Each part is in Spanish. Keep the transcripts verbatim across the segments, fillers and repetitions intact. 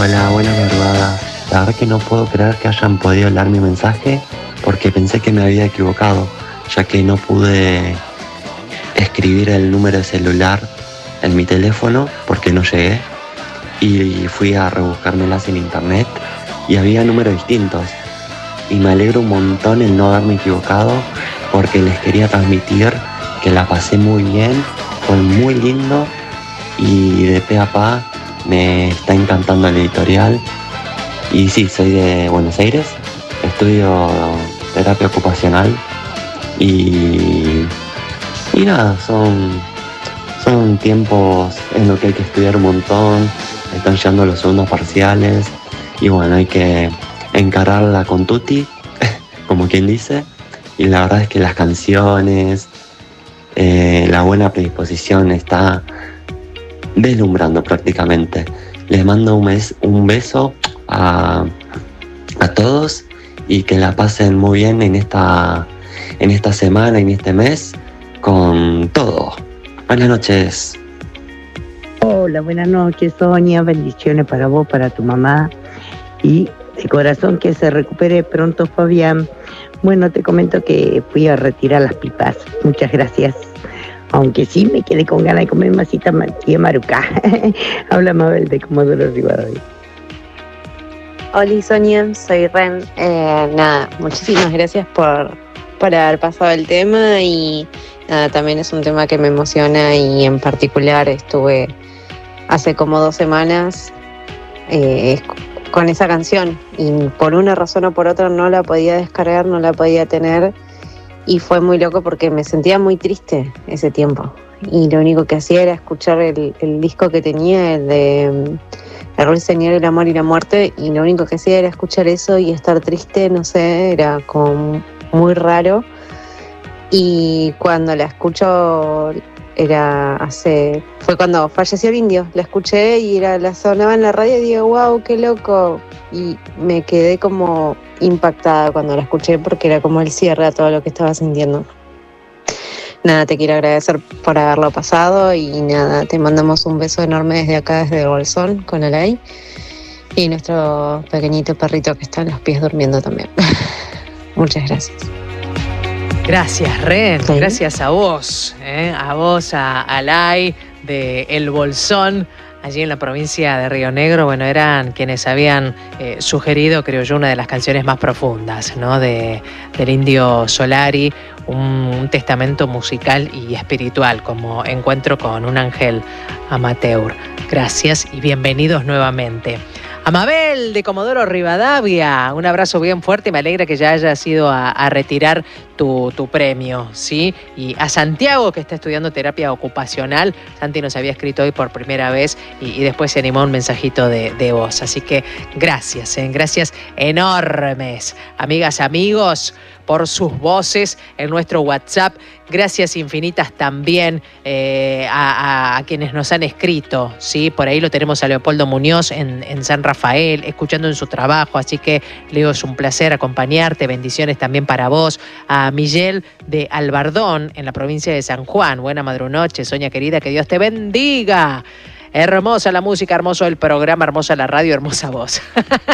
Hola, buena madrugada. La verdad que no puedo creer que hayan podido leer mi mensaje porque pensé que me había equivocado, ya que no pude escribir el número de celular en mi teléfono porque no llegué y fui a rebuscármelas en internet y había números distintos. Y me alegro un montón el no haberme equivocado porque les quería transmitir que la pasé muy bien, fue muy lindo y de pe a pa me está encantando el editorial. Y sí, soy de Buenos Aires, estudio terapia ocupacional y, y nada, son, son tiempos en los que hay que estudiar un montón, están llegando los segundos parciales y bueno, hay que encararla con tutti, como quien dice, y la verdad es que las canciones, eh, la buena predisposición está deslumbrando prácticamente. Les mando un, mes, un beso a, a todos y que la pasen muy bien en esta, en esta semana, en este mes, con todo. Buenas noches. Hola, buenas noches, Sonia. Bendiciones para vos, para tu mamá y de corazón que se recupere pronto, Fabián. Bueno, te comento que fui a retirar las pipas. Muchas gracias. Aunque sí me quedé con ganas de comer masita tía Maruca. Habla Mabel de Comodoro Rivadavia. Hola Sonia, soy Ren. Eh, nada, muchísimas gracias por, por haber pasado el tema y nada, también es un tema que me emociona y en particular estuve hace como dos semanas eh, con esa canción y por una razón o por otra no la podía descargar, no la podía tener. Y fue muy loco porque me sentía muy triste ese tiempo. Y lo único que hacía era escuchar el, el disco que tenía, el de El Ruiseñor, el amor y la muerte. Y lo único que hacía era escuchar eso y estar triste, no sé, era como muy raro. Y cuando la escucho, era hace... Fue cuando falleció el indio. La escuché y era, la sonaba en la radio y digo, wow, qué loco. Y me quedé como impactada cuando la escuché porque era como el cierre a todo lo que estaba sintiendo. Nada, te quiero agradecer por haberlo pasado y nada, te mandamos un beso enorme desde acá, desde el Bolsón, con Alay y nuestro pequeñito perrito que está en los pies durmiendo también. Muchas gracias. Gracias, Ren, ¿sí? Gracias a vos, ¿eh? a vos, a Alay de El Bolsón, allí en la provincia de Río Negro. Bueno, eran quienes habían eh, sugerido, creo yo, una de las canciones más profundas, ¿no? de, del Indio Solari, un, un testamento musical y espiritual, como Encuentro con un ángel amateur. Gracias y bienvenidos nuevamente. A Mabel de Comodoro Rivadavia, un abrazo bien fuerte, me alegra que ya hayas ido a, a retirar tu, tu premio, ¿sí? Y a Santiago, que está estudiando terapia ocupacional, Santi nos había escrito hoy por primera vez y, y después se animó un mensajito de, de voz, así que gracias, ¿eh? Gracias enormes, amigas, amigos, por sus voces en nuestro WhatsApp. Gracias infinitas también eh, a, a, a quienes nos han escrito, ¿sí? Por ahí lo tenemos a Leopoldo Muñoz en, en San Rafael, escuchando en su trabajo, así que Leo, es un placer acompañarte, bendiciones también para vos. A Miguel de Albardón, en la provincia de San Juan, buena madrunoche, Sonia querida, que Dios te bendiga. Hermosa la música, hermoso el programa, hermosa la radio, hermosa voz.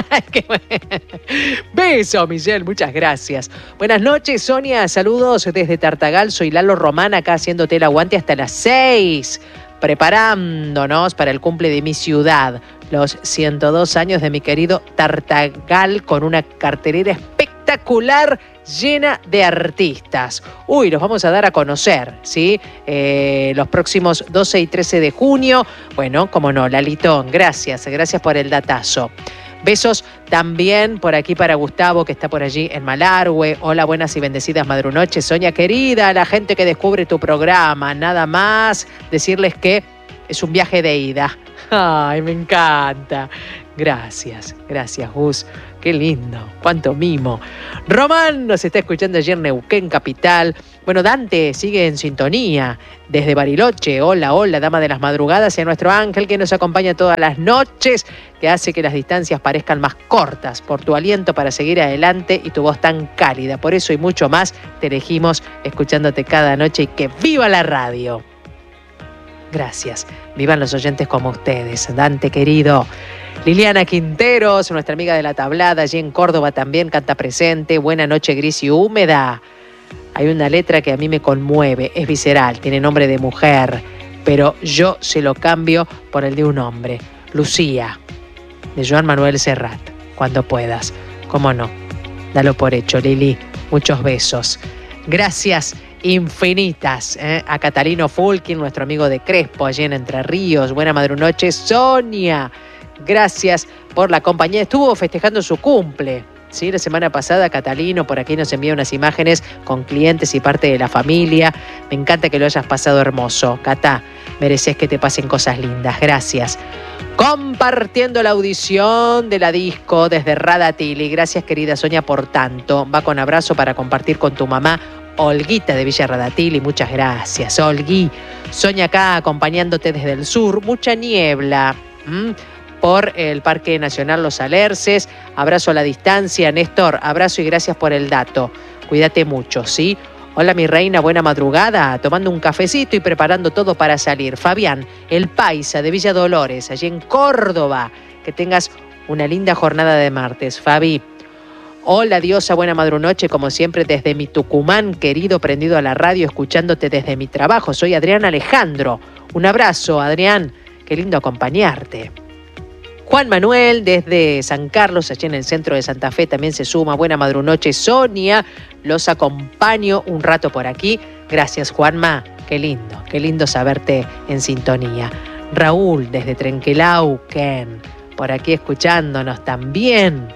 Beso, Michelle, muchas gracias. Buenas noches, Sonia, saludos desde Tartagal. Soy Lalo Román, acá haciéndote el aguante hasta las seis, preparándonos para el cumple de mi ciudad, los ciento dos años de mi querido Tartagal, con una cartelera espectacular llena de artistas. Uy, los vamos a dar a conocer, ¿sí? Eh, los próximos doce y trece de junio. Bueno, cómo no, Lalitón, gracias, gracias por el datazo. Besos también por aquí para Gustavo, que está por allí en Malargüe. Hola, buenas y bendecidas madrunoches. Sonia querida, la gente que descubre tu programa. Nada más decirles que es un viaje de ida. Ay, me encanta. Gracias, gracias, Gus. Qué lindo, cuánto mimo. Román nos está escuchando allí en Neuquén, capital. Bueno, Dante sigue en sintonía desde Bariloche. Hola, hola, dama de las madrugadas, y a nuestro ángel que nos acompaña todas las noches, que hace que las distancias parezcan más cortas por tu aliento para seguir adelante y tu voz tan cálida. Por eso y mucho más te elegimos escuchándote cada noche, y que viva la radio. Gracias, vivan los oyentes como ustedes. Dante querido. Liliana Quinteros, nuestra amiga de la tablada, allí en Córdoba también canta presente. Buena noche, gris y húmeda. Hay una letra que a mí me conmueve, es visceral, tiene nombre de mujer, pero yo se lo cambio por el de un hombre. Lucía, de Joan Manuel Serrat. Cuando puedas, cómo no. Dalo por hecho, Lili. Muchos besos. Gracias infinitas ¿eh? a Catalino Fulkin, nuestro amigo de Crespo, allí en Entre Ríos. Buena madrunoche, Sonia. Gracias por la compañía. Estuvo festejando su cumple. Sí, la semana pasada Catalino por aquí nos envía unas imágenes con clientes y parte de la familia. Me encanta que lo hayas pasado hermoso. Cata, mereces que te pasen cosas lindas. Gracias. Compartiendo la audición de la disco desde Radatili. Gracias, querida Sonia, por tanto. Va con abrazo para compartir con tu mamá, Olguita de Villa Radatili. Muchas gracias, Olgui. Sonia acá acompañándote desde el sur. Mucha niebla. ¿Mm? Por el Parque Nacional Los Alerces. Abrazo a la distancia. Néstor, abrazo y gracias por el dato. Cuídate mucho, ¿sí? Hola, mi reina, buena madrugada. Tomando un cafecito y preparando todo para salir. Fabián, el paisa de Villa Dolores, allí en Córdoba. Que tengas una linda jornada de martes, Fabi. Hola, diosa, buena madrunoche, como siempre, desde mi Tucumán, querido, prendido a la radio, escuchándote desde mi trabajo. Soy Adrián Alejandro. Un abrazo, Adrián. Qué lindo acompañarte. Juan Manuel, desde San Carlos, allí en el centro de Santa Fe, también se suma. Buena madrunoche, Sonia. Los acompaño un rato por aquí. Gracias, Juanma. Qué lindo, qué lindo saberte en sintonía. Raúl, desde Trenquelauquen, por aquí escuchándonos también.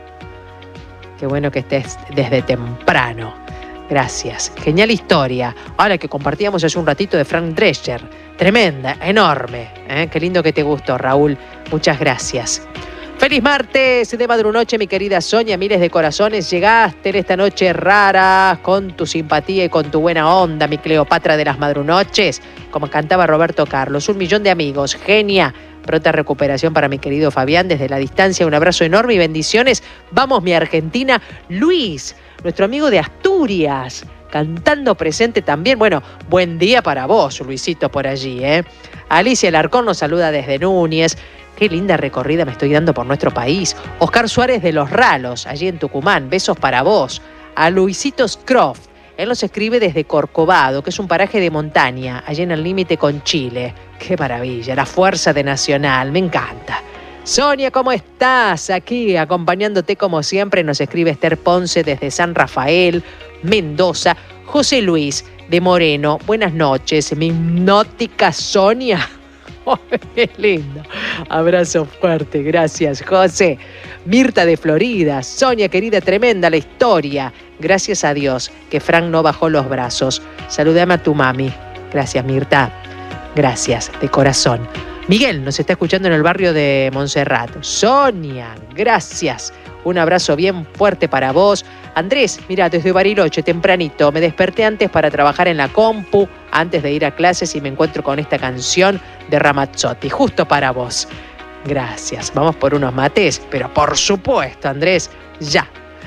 Qué bueno que estés desde temprano. Gracias. Genial historia. Ahora que compartíamos hace un ratito de Frank Drescher. Tremenda, enorme. ¿eh? Qué lindo que te gustó, Raúl. Muchas gracias. Feliz martes de madrunoche, mi querida Sonia. Miles de corazones. Llegaste en esta noche rara con tu simpatía y con tu buena onda, mi Cleopatra de las madrunoches. Como cantaba Roberto Carlos. Un millón de amigos. Genia. Pronta recuperación para mi querido Fabián desde la distancia. Un abrazo enorme y bendiciones. Vamos, mi Argentina. Luis, nuestro amigo de Asturias, cantando presente también. Bueno, buen día para vos, Luisito, por allí, ¿eh? Alicia Alarcón nos saluda desde Núñez. Qué linda recorrida me estoy dando por nuestro país. Oscar Suárez de Los Ralos, allí en Tucumán. Besos para vos. A Luisito Scroft. Él nos escribe desde Corcovado, que es un paraje de montaña, allí en el límite con Chile. ¡Qué maravilla! La fuerza de Nacional, me encanta. Sonia, ¿cómo estás? Aquí acompañándote como siempre. Nos escribe Esther Ponce desde San Rafael, Mendoza. José Luis de Moreno, buenas noches. Mi hipnótica Sonia. Oh, ¡qué lindo! Abrazo fuerte, gracias, José. Mirta de Florida. Sonia, querida, tremenda la historia. Gracias a Dios que Frank no bajó los brazos. Saludame a tu mami. Gracias, Mirta. Gracias, de corazón. Miguel nos está escuchando en el barrio de Montserrat. Sonia, gracias. Un abrazo bien fuerte para vos. Andrés, mira, desde Bariloche, tempranito, me desperté antes para trabajar en la compu, antes de ir a clases y me encuentro con esta canción de Ramazzotti, justo para vos. Gracias. Vamos por unos mates, pero por supuesto, Andrés, ya.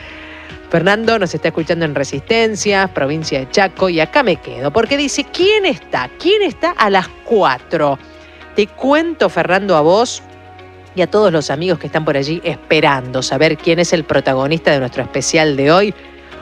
Fernando nos está escuchando en Resistencia, provincia de Chaco, y acá me quedo, porque dice, ¿quién está? ¿Quién está a las cuatro? Te cuento, Fernando, a vos y a todos los amigos que están por allí esperando saber quién es el protagonista de nuestro especial de hoy.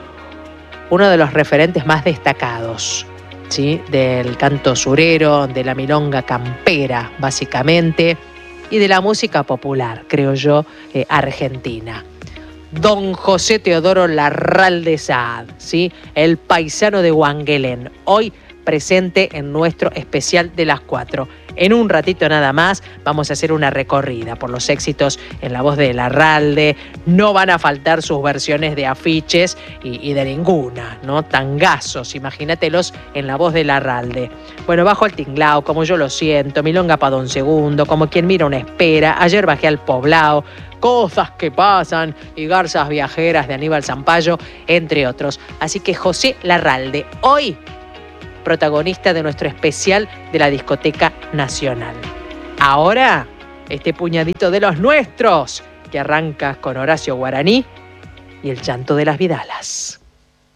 Uno de los referentes más destacados, ¿sí? Del canto surero, de la milonga campera, básicamente, y de la música popular, creo yo, eh, argentina. Don José Teodoro Larralde Saad, ¿sí? El paisano de Wangelén, hoy presente en nuestro especial de las cuatro. En un ratito nada más vamos a hacer una recorrida por los éxitos en la voz de Larralde. No van a faltar sus versiones de afiches y, y de ninguna, ¿no? Tangazos, imagínatelos en la voz de Larralde. Bueno, bajo al tinglao, como yo lo siento, milonga pa' don Segundo, como quien mira una espera, ayer bajé al poblao, cosas que pasan y garzas viajeras de Aníbal Zampayo, entre otros. Así que José Larralde, hoy protagonista de nuestro especial de la Discoteca Nacional. Ahora, este puñadito de los nuestros, que arranca con Horacio Guaraní y el llanto de las Vidalas.